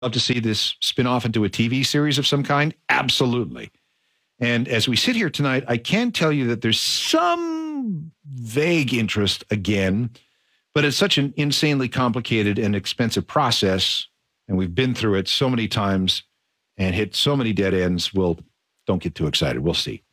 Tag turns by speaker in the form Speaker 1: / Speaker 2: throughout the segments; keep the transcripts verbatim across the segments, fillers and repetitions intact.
Speaker 1: love to see this spin off into a T V series of some kind? Absolutely. And as we sit here tonight, I can tell you that there's some vague interest again, but it's such an insanely complicated and expensive process, and we've been through it so many times and hit so many dead ends. We'll don't get too excited. We'll see.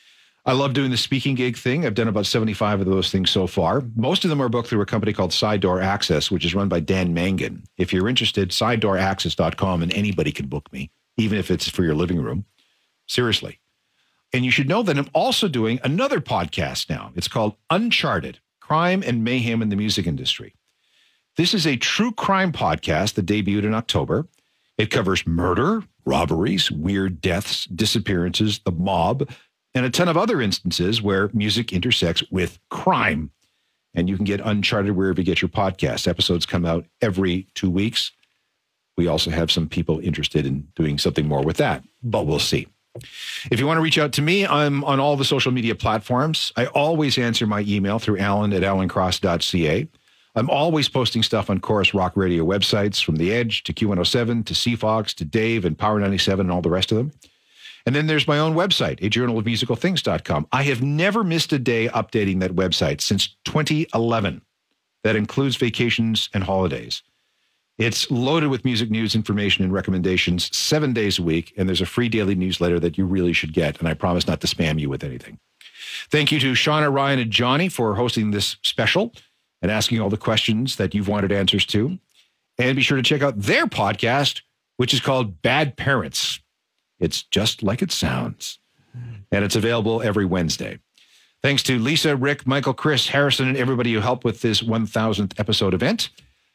Speaker 1: I love doing the speaking gig thing. I've done about seventy-five of those things so far. Most of them are booked through a company called Side Door Access, which is run by Dan Mangan. If you're interested, side door access dot com, and anybody can book me, even if it's for your living room. Seriously. And you should know that I'm also doing another podcast now. It's called Uncharted, Crime and Mayhem in the Music Industry. This is a true crime podcast that debuted in October. It covers murder, robberies, weird deaths, disappearances, the mob, and a ton of other instances where music intersects with crime. And you can get Uncharted wherever you get your podcasts. Episodes come out every two weeks. We also have some people interested in doing something more with that, but we'll see. If you want to reach out to me, I'm on all the social media platforms. I always answer my email through alan at alan cross dot c a. I'm always posting stuff on Chorus Rock Radio websites, from The Edge to Q one oh seven to C Fox to Dave and Power ninety-seven and all the rest of them. And then there's my own website, a journal of musical things dot com. I have never missed a day updating that website since twenty eleven. That includes vacations and holidays. It's loaded with music news, information, and recommendations seven days a week, and there's a free daily newsletter that you really should get, and I promise not to spam you with anything. Thank you to Shauna, Ryan, and Johnny for hosting this special and asking all the questions that you've wanted answers to. And be sure to check out their podcast, which is called Bad Parents. It's just like it sounds. And it's available every Wednesday. Thanks to Lisa, Rick, Michael, Chris, Harrison, and everybody who helped with this one thousandth episode event.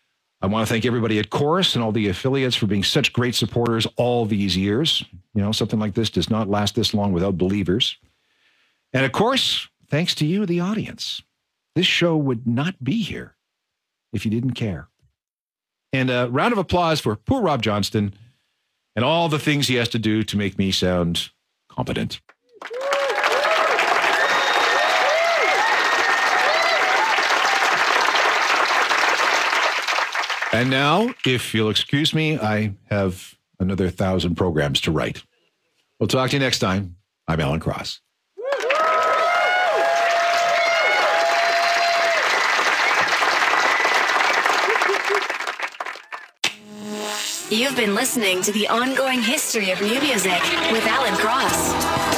Speaker 1: I want to thank everybody at Chorus and all the affiliates for being such great supporters all these years. You know, something like this does not last this long without believers. And of course, thanks to you, the audience. This show would not be here if you didn't care. And a round of applause for poor Rob Johnston and all the things he has to do to make me sound competent. And now, if you'll excuse me, I have another thousand programs to write. We'll talk to you next time. I'm Alan Cross.
Speaker 2: You've been listening to The Ongoing History of New Music with Alan Cross.